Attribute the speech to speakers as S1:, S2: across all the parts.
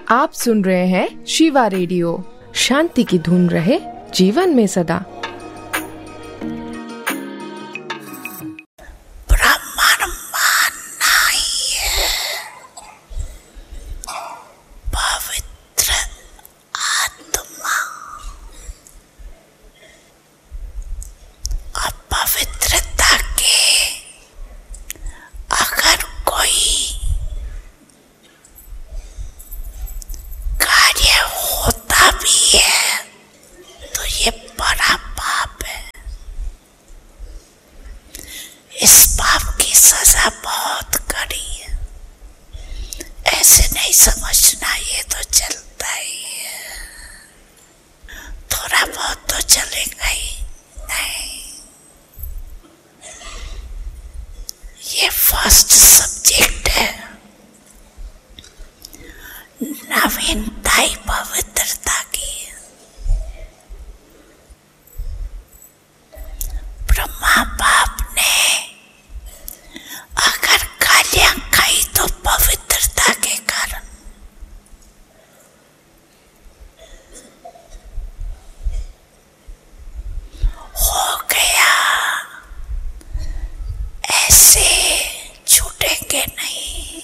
S1: आप सुन रहे हैं शिवा रेडियो। शांति की धुन रहे जीवन में सदा।
S2: समझना ये तो चलता ही है, थोड़ा बहुत तो चलेगा ही नहीं। ये फर्स्ट सब्जेक्ट है, नवीनता ही पवित्रता की। ब्रह्मा बाप ने अगर गालियां खाई तो पवित्रता के कारण। हो गया, ऐसे छूटेंगे नहीं।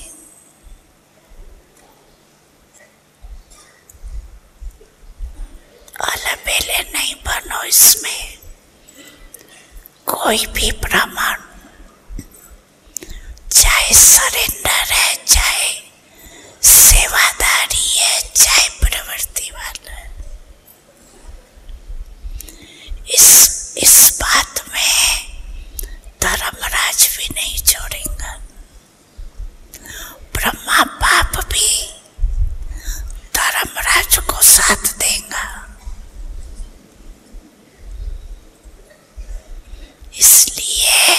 S2: अलबेले नहीं बनो इसमें। कोई भी प्रमाण, चाहे सरेंडर है, चाहे सेवादारी है, चाहे प्रवृत्ति वाला है, इस बात में धर्मराज भी नहीं छोड़ेगा। ब्रह्मा बाप भी धर्मराज को साथ देगा। इसलिए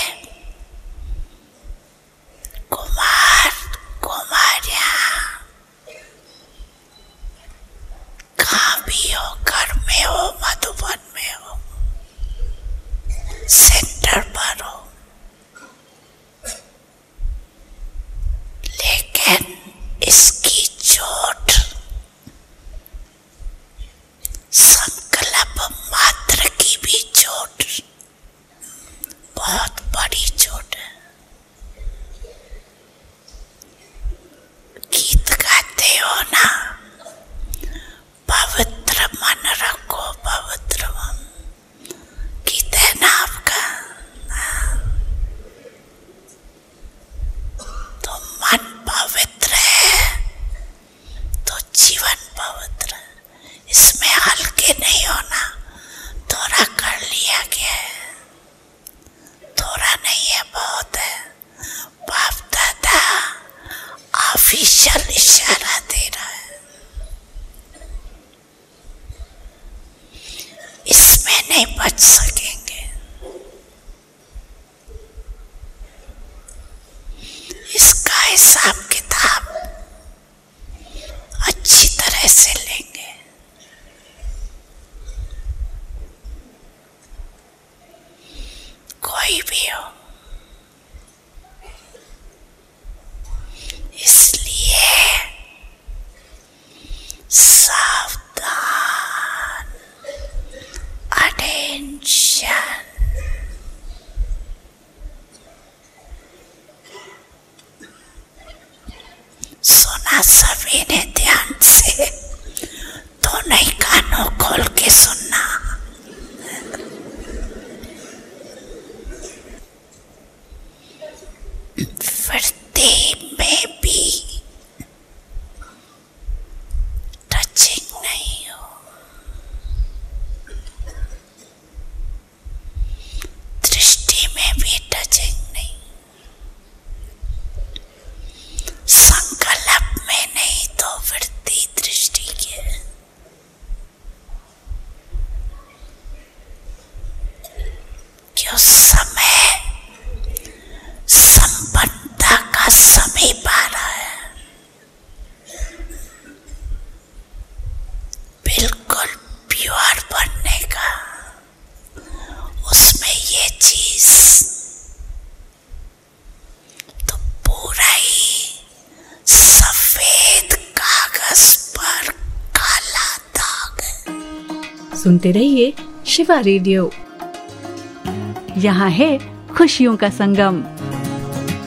S2: कुमार कुमारियां कहाँ भी हो, घर में हो, मधुबन में हो, सेंटर पर हो, लेकिन इसकी चोट संकल्प मात्र की भी चोट बहुत बड़ी चोट है। गीत गाते हो ना, पवित्र मन रखो, पवित्र मन। गीत है ना आपका, तो मन पवित्र है तो जीवन पवित्र है। इसमें हल्के नहीं होना। थोड़ा कर लिया गया है, थोड़ा नहीं है, बहुत है। बाप दादा ऑफिशियल इशारा दे रहा है, इसमें नहीं बच सकेंगे। इसका हिसाब किताब अच्छी तरह से लेंगे। कोई भी हो, इसलिए सावधान, अटेंशन। सुना सभी ने ध्यान से, तो नहीं कानों खोल के सुनना। वृत्ति में भी टचिंग नहीं हो, दृष्टि में भी टचिंग नहीं, संकल्प में नहीं तो वृत्ति दृष्टि के।
S3: सुनते रहिए शिवा रेडियो। यहाँ है खुशियों का संगम।